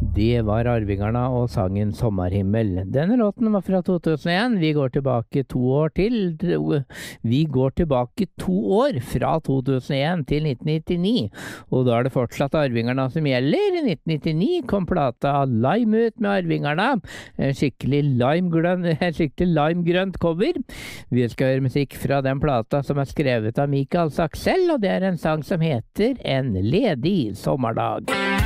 Det var Arvingerne og sangen Sommerhimmel. Denne låten var fra 2001. Vi går tilbake 2 år til. Vi går tilbake 2 år fra 2001 til 1999. Og da er det fortsatt Arvingerne som gjelder. I 1999 kom plata Lime ut med Arvingerne. En skikkelig limegrønt cover. Vi skal høre musikk fra den plata som er skrevet av Mikael Saksell, og det er en sang som heter En ledig sommerdag.